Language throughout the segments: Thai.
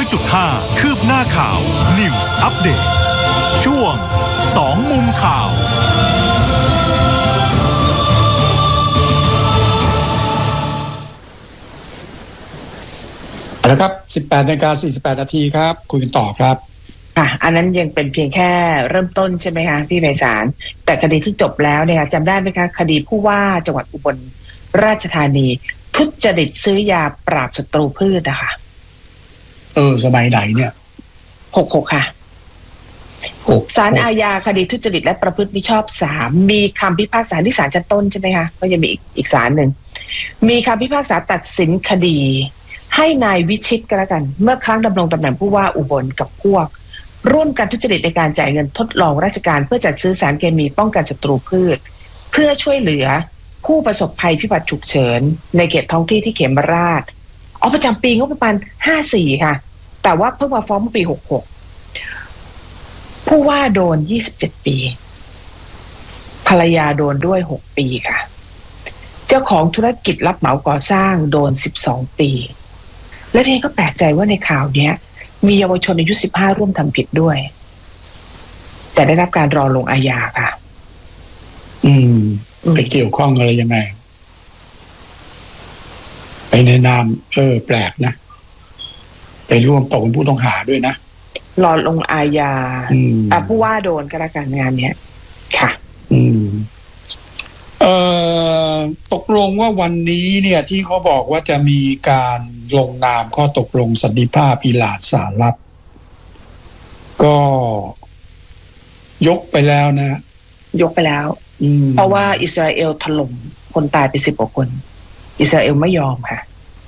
100.5 คืบหน้าข่าว News Update ช่วง2มุมข่าวนะครับ 18:48 นาทีครับคุยกันต่อครับอันนั้นยังเป็นเพียงแค่เริ่มต้นใช่ไหมคะพี่ไพศาลแต่คดีที่จบแล้วเนี่ยจำได้ไหมคะคดีผู้ว่าจังหวัดอุบลราชธานีทุจริตซื้อยาปราบศัตรูพืชนะคะสมัยไหนเนี่ย 66ค่ะศาลอาญาคดีทุจริตและประพฤติมิชอบ3มีคำพิพากษาที่ศาลชั้นต้นใช่ไหมคะก็ยังมีอีกศาลหนึ่งมีคำพิพากษาตัดสินคดีให้นายวิชิตก็แล้วกันเมื่อครั้งดำรงตำแหน่งผู้ว่าอุบลกับพวกร่วมกันทุจริตในการจ่ายเงินทดลองราชการเพื่อจัดซื้อสารเคมีป้องกันศัตรูพืชเพื่อช่วยเหลือผู้ประสบภัยพิบัติฉุกเฉินในเขตท้องที่ที่เขมราชประจำปีงบประมาณ54ค่ะแต่ว่าเพิ่งมาฟ้องเมื่อปี66ผู้ว่าโดน27ปีภรรยาโดนด้วย6ปีค่ะเจ้าของธุรกิจรับเหมาก่อสร้างโดน12ปีและทีนี้ก็แปลกใจว่าในข่าวเนี้ยมีเยาวชนอายุ15ร่วมทำผิดด้วยแต่ได้รับการรอลงอาญาค่ะไปเกี่ยวข้องอะไรยังไงไปในนามแปลกนะไปร่วมตกเป็นผู้ต้องหาด้วยนะรอลงอาญาผู้ว่าโดนก็แล้วกันงานเนี้ยค่ะตกลงว่าวันนี้เนี่ยที่เขาบอกว่าจะมีการลงนามข้อตกลงสันติภาพอิหร่านสหรัฐก็ยกไปแล้วนะยกไปแล้วเพราะว่าอิสราเอลถล่มคนตายไป10 กว่าคนอิสราเอลไม่ยอมค่ะ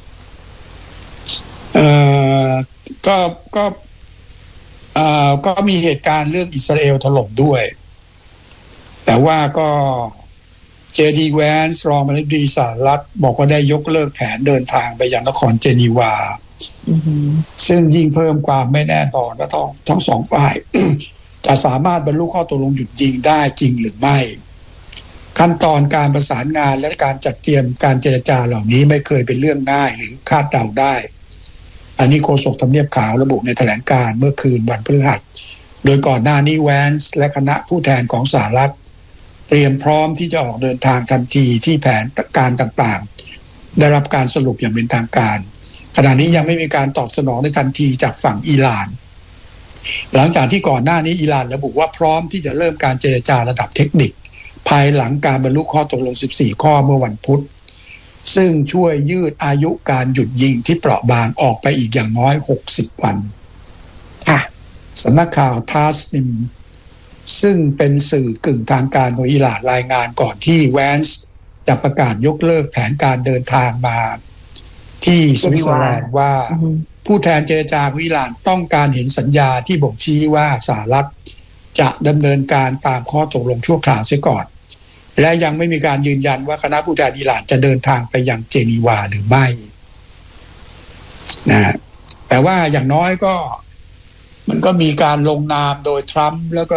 ก็มีเหตุการณ์เรื่องอิสราเอลถล่มด้วยแต่ว่าก็JD Vance รองนายกรัฐมนตรีสหรัฐบอกว่าได้ยกเลิกแผนเดินทางไปยังนครเจนีวาซึ่งยิ่งเพิ่มความไม่แน่นอนว่าทั้งสองฝ่าย จะสามารถบรรลุข้อตกลงหยุดยิงได้จริงหรือไม่ขั้นตอนการประสานงานและการจัดเตรียมการเจรจาเหล่านี้ไม่เคยเป็นเรื่องง่ายหรือคาดเดาได้อันนี้โฆษกทำเนียบขาวระบุในแถลงการณ์เมื่อคืนวันพฤหัสโดยก่อนหน้านี้แวนส์และคณะผู้แทนของสหรัฐเตรียมพร้อมที่จะออกเดินทางทันทีที่แผนการต่างๆได้รับการสรุปอย่างเป็นทางการขณะนี้ยังไม่มีการตอบสนองในทันทีจากฝั่งอิหร่านหลังจากที่ก่อนหน้านี้อิหร่านระบุว่าพร้อมที่จะเริ่มการเจรจาระดับเทคนิคภายหลังการบรรลุข้อตกลง14ข้อเมื่อวันพุธซึ่งช่วยยืดอายุการหยุดยิงที่เปราะบางออกไปอีกอย่างน้อย60 วันสำนักข่าวทาสนิมซึ่งเป็นสื่อกึ่งทางการของอิหร่านรายงานก่อนที่แวนส์จะประกาศยกเลิกแผนการเดินทางมาที่สวิตเซอร์แลนด์ว่าผู้แทนเจรจาของอิหร่านต้องการเห็นสัญญาที่บ่งชี้ว่าสหรัฐจะดำเนินการตามข้อตกลงชั่วคราวเสียก่อนและยังไม่มีการยืนยันว่าคณะผู้แทนอิหร่านจะเดินทางไปยังเจนีวาหรือไม่นะแต่ว่าอย่างน้อยก็มันก็มีการลงนามโดยทรัมป์แล้วก็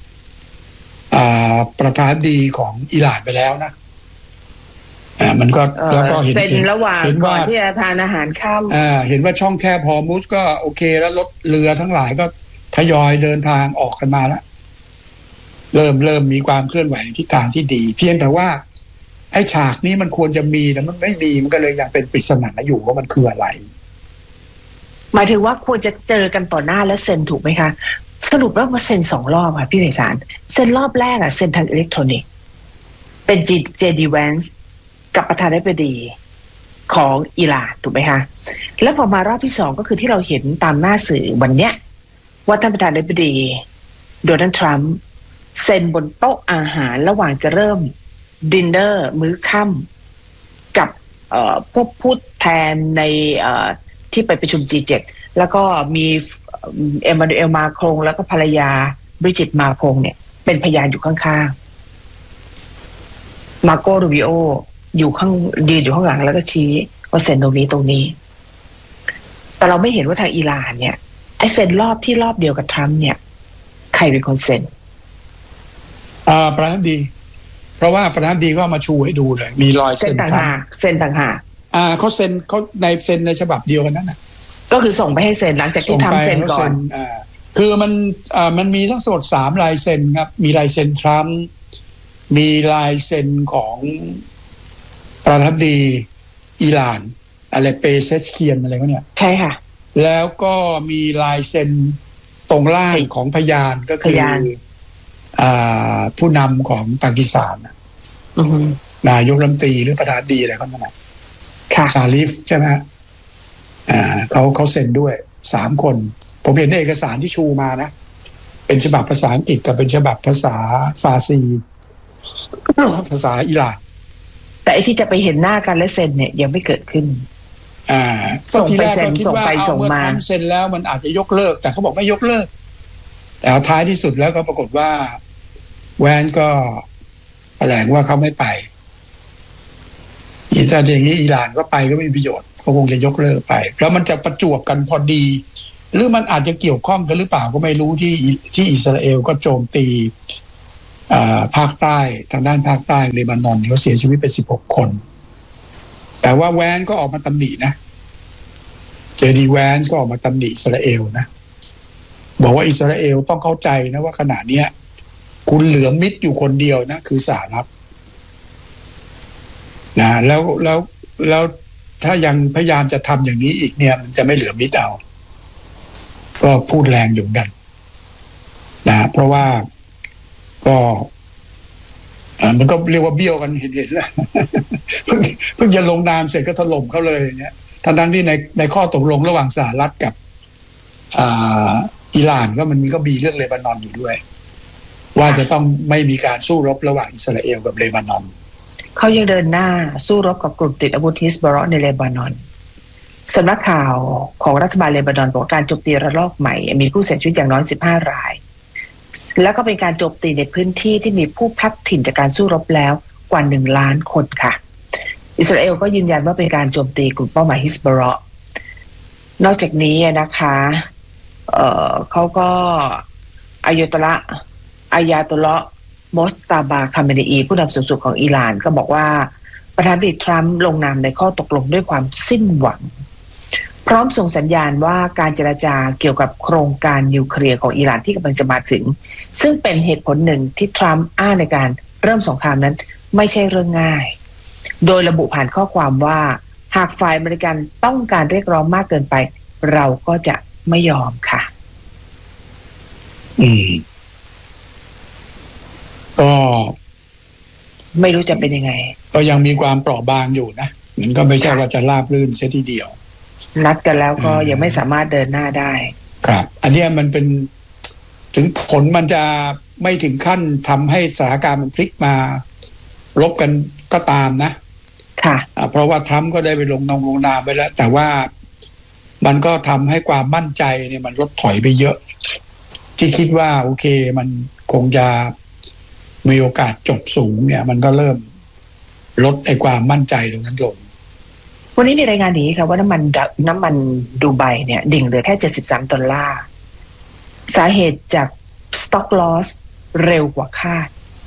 ประธานาธิบดีของอิหร่านไปแล้วนะมันก็แล้วก็เห็นระหว่างก่อนที่จะทานอาหารค่ำเห็นว่าช่องแคบฮอร์มุซก็โอเคแล้วรถเรือทั้งหลายก็ทยอยเดินทางออกกันมาแล้วเริ่มมีความเคลื่อนไหวในทิศทางที่ดีเพียงแต่ว่าไอ้ฉากนี้มันควรจะมีแต่มันไม่มีมันก็เลยยังเป็นปริศนาอยู่ว่ามันคืออะไรหมายถึงว่าควรจะเจอกันต่อหน้าและเซ็นถูกไหมคะสรุปแล้วมาเซ็น2 รอบค่ะพี่ไพศาลเซ็นรอบแรกเซ็นทางอิเล็กทรอนิกส์เป็น JD Vance กับประธานาธิบดีของอิหร่านถูกไหมคะแล้วพอมารอบที่2ก็คือที่เราเห็นตามหน้าสื่อวันเนี้ยว่าท่านประธานาธิบดีโดนัลด์ทรัมป์เซ็นบนโต๊ะอาหารระหว่างจะเริ่มดินเนอร์มื้อค่ำกับพวกผู้แทนในที่ไปประชุม G7 แล้วก็มีเอมมานูเอลมาโครงแล้วก็ภรรยาบริจิตมาโครงเนี่ยเป็นพยานอยู่ข้างๆมาโกรูบิโอยืนอยู่ข้างหลังแล้วก็ชี้ว่าเซ็นตรงนี้แต่เราไม่เห็นว่าทางอิหร่านเนี่ยไอ้เซ็นรอบเดียวกับทรัมป์เนี่ยใครเป็นคนเซ็นประธานาธิบดีเพราะว่าประธานาธิบดีก็มาชูให้ดูเลยมีรอยเซ็นต่างหากเขาเซ็นในฉบับเดียวกันนั่นน่ะก็คือส่งไปให้เซ็นหลังจากที่ทำเซ็นก่อนคือมันมีทั้งหมด3 ลายเซ็นครับมีลายเซ็นทรัมป์มีลายเซ็นของประธานาธิบดีอิหร่านอะไรเปเซชเคียนอะไรพวกเนี้ยใช่ค่ะแล้วก็มีลายเซ็นตรงล่างของพยานก็คือผู้นำของปากีสถานนายกรัฐมนตรีหรือประธานาธิบดีอะไรก็นั่นแหละชาลิฟใช่ไหมเขาเซ็นด้วย3 คนผมเห็นในเอกสารที่ชูมานะเป็นฉบับภาษาอังกฤษกับเป็นฉบับภาษาฟาร์ซีภาษาอิหร่านแต่ไอ้ที่จะไปเห็นหน้ากันและเซ็นเนี่ยยังไม่เกิดขึ้นส่งไปเซ็นส่งไปส่งมาเซ็นแล้วมันอาจจะยกเลิกแต่เขาบอกไม่ยกเลิกแต่ท้ายที่สุดแล้วก็ปรากฏว่าแวนก็แถลงว่าเขาไม่ไปถ้าอย่างนี้อิหร่านก็ไปก็ไม่มีประโยชน์ก็คงจะยกเลิกไปแล้วมันจะประจวบกันพอดีหรือมันอาจจะเกี่ยวข้องกันหรือเปล่าก็ไม่รู้ที่อิสราเอลก็โจมตีภาคใต้ทางด้านภาคใต้เลบานอนเขาเสียชีวิตไป16 คนแต่ว่าแวนก็ออกมาตำหนินะเจดีแวนก็ออกมาตำหนิอิสราเอลนะบอกว่าอิสราเอลต้องเข้าใจนะว่าขณะนี้คุณเหลือมิตรอยู่คนเดียวนะคือสหรัฐนะแล้วถ้ายังพยายามจะทำอย่างนี้อีกเนี่ยมันจะไม่เหลือมิตรเอาก็พูดแรงอยู่กันนะเพราะว่าก็มันก็เรียกว่าเบี้ยวกันเห็นแล้วเพิ่งจะลงนามเสร็จก็ถล่มเขาเลยอย่างเงี้ยทั้งที่ในข้อตกลงระหว่างสหรัฐกับอิหร่านก็มันก็มีเรื่องเลบานอนอยู่ด้วยว่าจะต้องไม่มีการสู้รบระหว่างอิสราเอลกับเลบานอนเขายังเดินหน้าสู้รบกับกลุ่มติดอาวุธฮิสบอลในเลบานอนสำนักข่าวของรัฐบาลเลบานอนบอกการโจมตีระลอกใหม่มีผู้เสียชีวิตอย่างน้อย15 รายแล้วก็เป็นการโจมตีในพื้นที่ที่มีผู้พลัดถิ่นจากการสู้รบแล้วกว่า1 ล้านคนค่ะอิสราเอลก็ยืนยันว่าเป็นการโจมตีกลุ่มเป้าหมายฮิสบอลนอกจากนี้นะคะเขาก็อายาตุลละมอสตาบาคาเมเนอีผู้นำสูงสุดของอิหร่านก็บอกว่าประธานาธิบดีทรัมป์ลงนามในข้อตกลงด้วยความสิ้นหวังพร้อมส่งสัญญาณว่าการเจรจาเกี่ยวกับโครงการนิวเคลียร์ของอิหร่านที่กำลังจะมาถึงซึ่งเป็นเหตุผลหนึ่งที่ทรัมป์อ้างในการเริ่มสงครามนั้นไม่ใช่เรื่องง่ายโดยระบุผ่านข้อความว่าหากฝ่ายอเมริกันต้องการเรียกร้องมากเกินไปเราก็จะไม่ยอมค่ะก็ไม่รู้จะเป็นยังไงก็ยังมีความเปราะบางอยู่นะมันก็ไม่ใช่ว่าจะราบรื่นเสียทีเดียวนัดกันแล้วก็ยังไม่สามารถเดินหน้าได้ครับอันนี้มันเป็นถึงผลมันจะไม่ถึงขั้นทำให้สถานการณ์มันพลิกมารบกันก็ตามนะค่ะเพราะว่าทรัมป์ก็ได้ไปลงนามไปแล้วแต่ว่ามันก็ทำให้ความมั่นใจเนี่ยมันลดถอยไปเยอะที่คิดว่าโอเคมันคงจะมีโอกาสจบสูงเนี่ยมันก็เริ่มลดไอ้ความมั่นใจตรงนั้นลงวันนี้มีรายงานนี้ค่ะว่าน้ำมันดูไบเนี่ยดิ่งเหลือแค่$73สาเหตุจาก stock loss เร็วกว่าคาด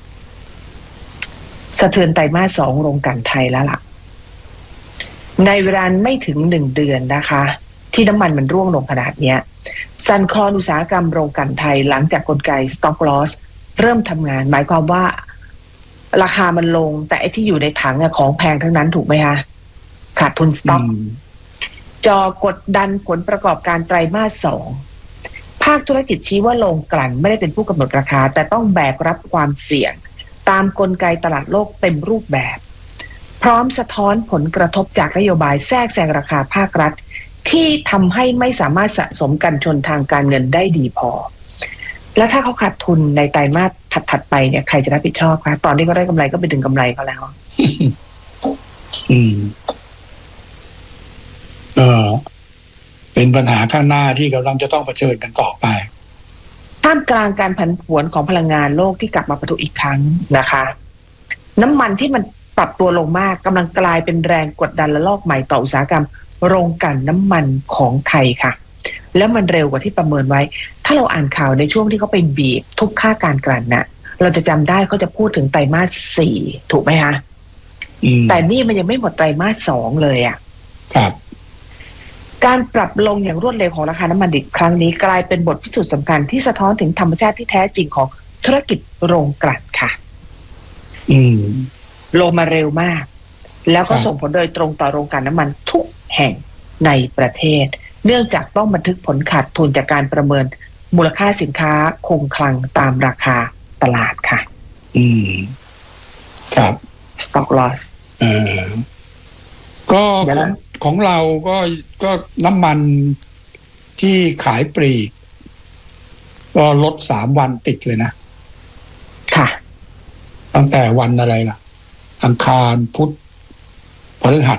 สะเทือนไตรมาส 2โรงกลั่นไทยแล้วล่ะในเวลาไม่ถึง1 เดือนนะคะที่น้ำมันร่วงลงขนาดนี้สั่นคลอนอุตสาหกรรมโรงกลั่นไทยหลังจากกลไก stock loss เริ่มทำงานหมายความว่าราคามันลงแต่ไอ้ที่อยู่ในถังของแพงทั้งนั้นถูกไหมคะขาดทุนสต็อกจอกดดันผลประกอบการไตรมาส 2ภาคธุรกิจชี้ว่าโรงกลั่นไม่ได้เป็นผู้กำหนดราคาแต่ต้องแบกรับความเสี่ยงตามกลไกตลาดโลกเต็มรูปแบบพร้อมสะท้อนผลกระทบจากนโยบายแทรกแซงราคาภาครัฐที่ทำให้ไม่สามารถสะสมกันชนทางการเงินได้ดีพอแล้วถ้าเขาขาดทุนในไตรมาสถัดไปเนี่ยใครจะรับผิดชอบคะตอนนี้ก็ได้กำไรก็ไปดึงกำไรเขาแล้วเป็นปัญหาข้างหน้าที่กำลังจะต้องเผชิญกันต่อไปท่ามกลางการผันผวนของพลังงานโลกที่กลับมาปะทุอีกครั้งนะคะน้ำมันที่มันปรับตัวลงมากกำลังกลายเป็นแรงกดดันระลอกใหม่ต่ออุตสาหกรรมโรงกลั่นน้ำมันของไทยค่ะแล้วมันเร็วกว่าที่ประเมินไว้ถ้าเราอ่านข่าวในช่วงที่เขาไปบีบทุกค่าการกลั่นนะเราจะจำได้เขาจะพูดถึงไตรมาส 4ถูกไหมคะแต่นี่มันยังไม่หมดไตรมาส 2เลยอ่ะครับการปรับลงอย่างรวดเร็วของราคาน้ำมันดิบครั้งนี้กลายเป็นบทพิสูจน์สำคัญที่สะท้อนถึงธรรมชาติที่แท้จริงของธุรกิจโรงกลั่นค่ะลงมาเร็วมากแล้วก็ส่งผลโดยตรงต่อโรงกลั่นน้ำมันทุกแห่งในประเทศเนื่องจากต้องบันทึกผลขาดทุนจากการประเมินมูลค่าสินค้าคงคลังตามราคาตลาดค่ะครับ stock loss ก็ของเราก็น้ำมันที่ขายปลีกก็ลด3 วันติดเลยนะค่ะตั้งแต่วันอะไรล่ะอังคารพุธพฤหัส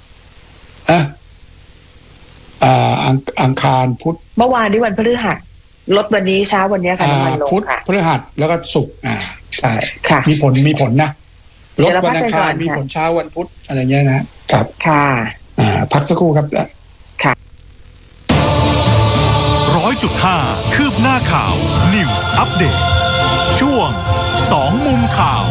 อังคารพุธเมื่อวานนี้วันพฤหัสลดวันนี้เช้าวันนี้ค่ะน้ำมันลงพุธพฤหัสแล้วก็ศุกร์ใช่ค่ะมีผลนะลดวันอังคารมีผลเช้าวันพุธอะไรเงี้ยนะครับค่ะพักสักครู่ครับค่ะ 100.5 คืบหน้าข่าว News Update ช่วง2 มุมข่าว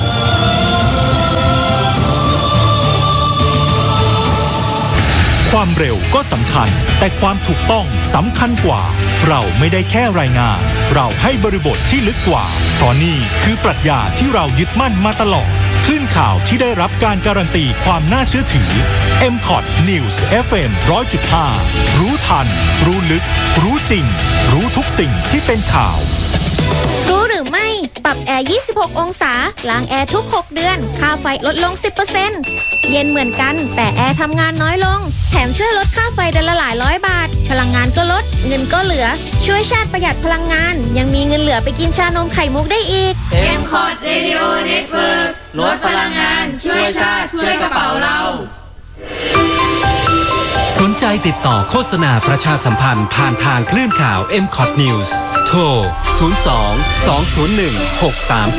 ความเร็วก็สำคัญแต่ความถูกต้องสำคัญกว่าเราไม่ได้แค่รายงานเราให้บริบทที่ลึกกว่าเพราะนี่คือปรัชญาที่เรายึดมั่นมาตลอดคลื่นข่าวที่ได้รับการการันตีความน่าเชื่อถือ MCOT News FM 100.5 รู้ทันรู้ลึกรู้จริงรู้ทุกสิ่งที่เป็นข่าวรู้หรือไม่ปรับแอร์26 องศาล้างแอร์ทุก6 เดือนค่าไฟลดลง 10% เย็นเหมือนกันแต่แอร์ทำงานน้อยลงแถมช่วยลดค่าไฟเดือนละหลายร้อยบาทพลังงานก็ลดเงินก็เหลือช่วยชาติประหยัดพลังงานยังมีเงินเหลือไปกินชานมไข่มุกได้อีก MCOT Radio Network ลดพลังงานช่วยชาติช่วยกระเป๋าเราสนใจติดต่อโฆษณาประชาสัมพันธ์ผ่านทางคลื่นข่าว MCOT News โทร 02 201 63